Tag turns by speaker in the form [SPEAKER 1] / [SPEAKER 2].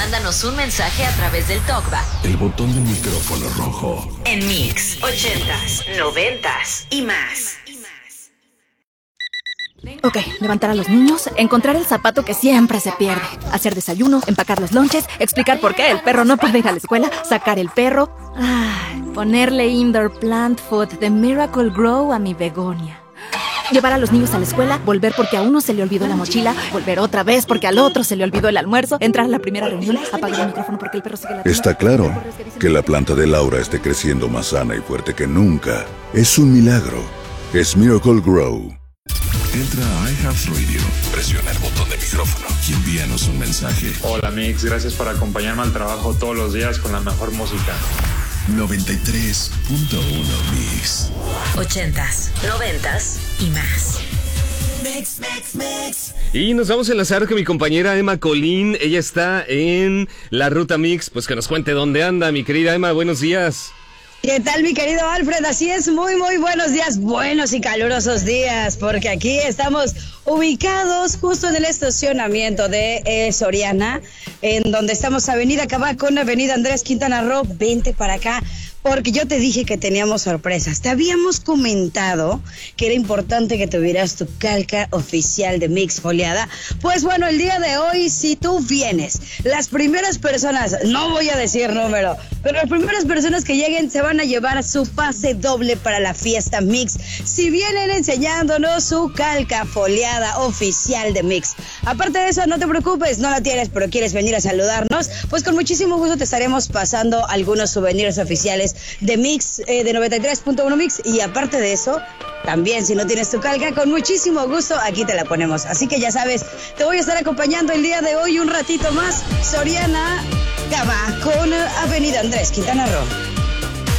[SPEAKER 1] mándanos un mensaje a través del TalkBack.
[SPEAKER 2] El botón del micrófono rojo.
[SPEAKER 1] En Mix 80s, 90s y más.
[SPEAKER 3] Ok, levantar a los niños, encontrar el zapato que siempre se pierde, hacer desayuno, empacar los lonches, explicar por qué el perro no puede ir a la escuela, sacar el perro, ponerle indoor plant food de Miracle Grow a mi begonia. Llevar a los niños a la escuela, volver porque a uno se le olvidó la mochila, volver otra vez porque al otro se le olvidó el almuerzo, entrar a la primera reunión, apagar el micrófono porque el perro sigue ladrando.
[SPEAKER 2] Está claro que la planta de Laura esté creciendo más sana y fuerte que nunca. Es un milagro. Es Miracle Grow. Entra a iHeartRadio, presiona el botón de micrófono y envíanos un mensaje.
[SPEAKER 4] Hola Mix, gracias por acompañarme al trabajo todos los días con la mejor música.
[SPEAKER 2] 93.1 Mix.
[SPEAKER 1] 80s, 90s y más.
[SPEAKER 5] Mix. Y nos vamos a enlazar con mi compañera Emma Colín. Ella está en la Ruta Mix. Pues que nos cuente dónde anda, mi querida Emma. Buenos días.
[SPEAKER 6] ¿Qué tal, mi querido Alfred? Así es, muy buenos días, buenos y calurosos días, porque aquí estamos ubicados justo en el estacionamiento de Soriana, en donde estamos Avenida Cabá con Avenida Andrés Quintana Roo. Vente para acá, porque yo te dije que teníamos sorpresas. Te habíamos comentado que era importante que tuvieras tu calca oficial de Mix foliada. Pues bueno, el día de hoy, si tú vienes, las primeras personas, no voy a decir número, pero las primeras personas que lleguen se van a llevar su pase doble para la fiesta Mix, si vienen enseñándonos su calca foliada oficial de Mix. Aparte de eso, no te preocupes, no la tienes, pero quieres venir a saludarnos, pues con muchísimo gusto te estaremos pasando algunos souvenirs oficiales de Mix, de 93.1 Mix. Y aparte de eso, también si no tienes tu calca, con muchísimo gusto aquí te la ponemos. Así que ya sabes, te voy a estar acompañando el día de hoy un ratito más. Soriana Cabá con Avenida Andrés Quintana Roo.